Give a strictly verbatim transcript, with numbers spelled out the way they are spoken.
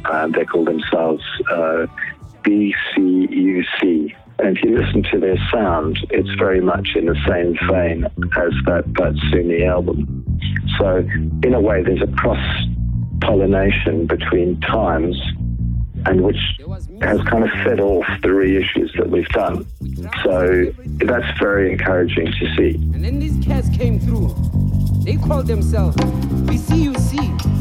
Uh, they call themselves uh, B C U C. And if you listen to their sound, it's very much in the same vein as that, that Sunni album. So in a way, there's a cross-pollination between times, and which has kind of fed off the reissues that we've done. So that's very encouraging to see. And then these cats came through. They called themselves B C U C.